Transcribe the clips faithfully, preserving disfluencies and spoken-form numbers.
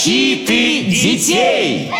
Защиты детей.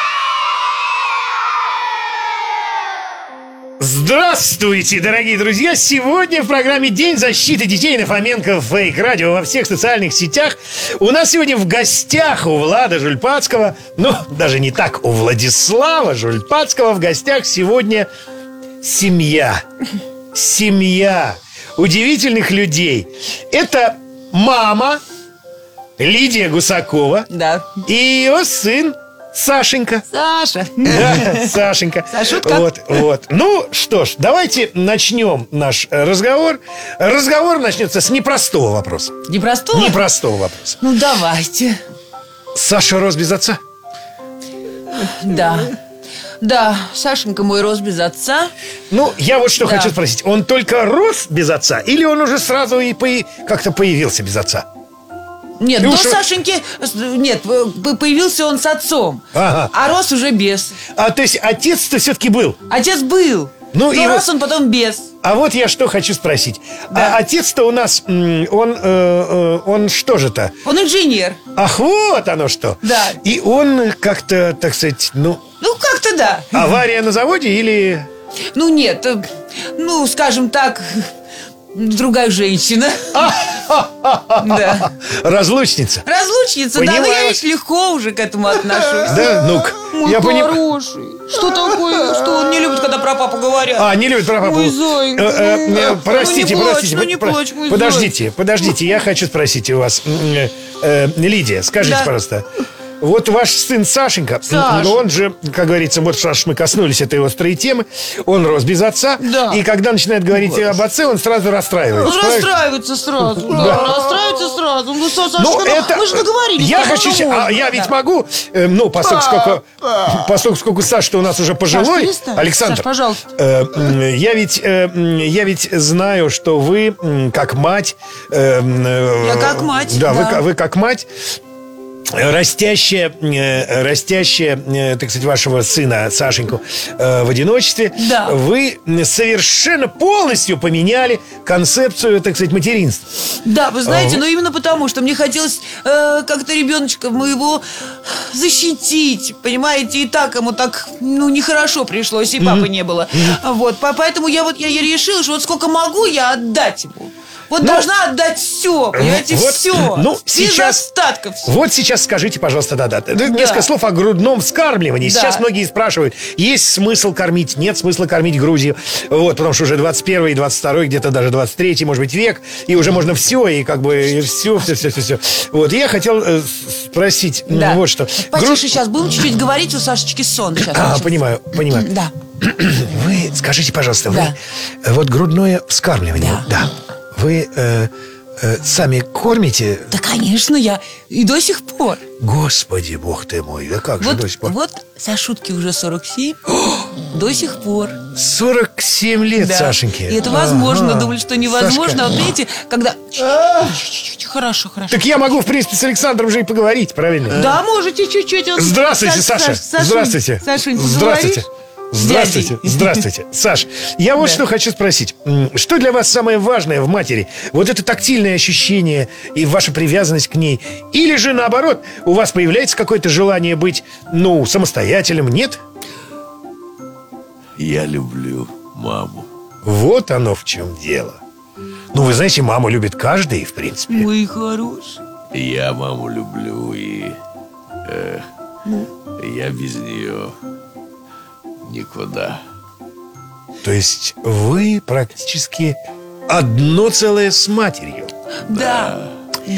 Здравствуйте, дорогие друзья! Сегодня в программе «День защиты детей» на Фоменко Фейк Радио во всех социальных сетях. У нас сегодня в гостях у Влада Жульпацкого, ну, даже не так, у Владислава Жульпацкого в гостях сегодня семья. Семья удивительных людей. Это мама Лидия Гусакова, да, и ее сын Сашенька. Саша. Да, Сашенька. Сашутка. Вот, вот. Ну что ж, давайте начнем наш разговор. Разговор начнется с непростого вопроса. Непростого? Непростого вопроса. Ну, давайте. Саша рос без отца? Да. Да, Сашенька мой рос без отца. Ну, я вот что Да. хочу спросить. Он только рос без отца? Или он уже сразу и по- как-то появился без отца? Нет, И до уж- Сашеньки... Нет, п- появился он с отцом. Ага. А рос уже без. А то есть отец-то все-таки был? Отец был. Ну, но и рос вот- он потом без. А вот я что хочу спросить. Да. А отец-то у нас, м, он, э, э, он что же-то? Он инженер. Ах, вот оно что. Да. И он как-то, так сказать, ну... Ну, как-то да. Авария на заводе или... Ну, нет, э, ну, скажем так, другая женщина. Да. Разлучница? Разлучница, да, но я Понимаю. ведь легко уже к этому отношусь. Да, ну-ка. Мой Я понимаю. хороший. Что такое? Что он не любит, когда про папу говорят? А, не любит про папу. Мой зайка. Э, э, э, Простите, Ну, не плачь, простите. ну, не про- плачь, мой Подождите, подождите, я хочу спросить у вас. м, э, э, Лидия, скажите, Да. пожалуйста. Вот ваш сын Сашенька, Саша. ну он же, как говорится, вот раз мы коснулись этой острой темы, он рос без отца, Да. и когда начинает говорить об отце, он сразу расстраивается. Он правильно? расстраивается сразу. Да, Да. расстраивается сразу. Ну, Сашка, Ну, ну, это... мы же договорились. Я как хочу... это се- можно, а я ведь да. могу... э, ну, поскольку сколько... Поскольку сколько Саша-то у нас уже пожилой... перестань. Александр, Саш, пожалуйста. э, м, я ведь... э, м, я ведь знаю, что вы, м, как мать... э, м, э, Я как мать, Да, Вы, да. ка- вы как мать... Растящая, э, растящая, э, так сказать, вашего сына Сашеньку э, в одиночестве, Да. вы совершенно полностью поменяли концепцию, так сказать, материнства. Да, вы знаете, Ага. но именно потому, что мне хотелось э, как-то ребеночка моего защитить, понимаете, и так ему так, ну, нехорошо пришлось, и папы не было. Вот, по- поэтому я вот я и решила, что вот сколько могу я отдать ему. Вот Ну, должна отдать все, понимаете, вот, все. ну, Без сейчас- остатков. Вот сейчас скажите, пожалуйста, да-да. Несколько слов о грудном вскармливании. Да. Сейчас многие спрашивают, есть смысл кормить, нет смысла кормить Грузию. Вот, потому что уже двадцать первый, двадцать второй, где-то даже двадцать третий, может быть, век, и уже можно все, и как бы все, все, все, все, все. Вот, я хотел э, спросить, м, Да. вот что. Потише Гру- сейчас будем чуть-чуть говорить, у Сашечки сон сейчас. А, начнется. понимаю, понимаю. Да. Вы скажите, пожалуйста, Да. вы э, вот грудное вскармливание, Да. да, вы э, э, сами кормите? Да, конечно, я и до сих пор. Господи, бог ты мой, да как же Вот, до сих пор? вот Сашутке уже сорок семь. До сих пор. сорок семь лет, Да. Сашеньке. И это возможно. Ага. Думали, что невозможно. Сашка. А вот видите, когда... Чуть-чуть, хорошо, хорошо. Так я могу, в принципе, с Александром же и поговорить, правильно? Да, можете чуть-чуть. Он- Здравствуйте, Саш- Саша. Саш- Сашунь, Здравствуйте. Сашунь, Здравствуйте. поговоришь? Здравствуйте. Дядей. Здравствуйте. Саш, я вот Да. что хочу спросить. М, Что для вас самое важное в матери? Вот это тактильное ощущение и ваша привязанность к ней? Или же, наоборот, у вас появляется какое-то желание быть, ну, самостоятельным? Нет? Я люблю маму. Вот оно в чем дело. Ну, вы знаете, маму любит каждый, в принципе. Мой хороший. Я маму люблю, и э, я без нее никуда. То есть вы практически одно целое с матерью. Да.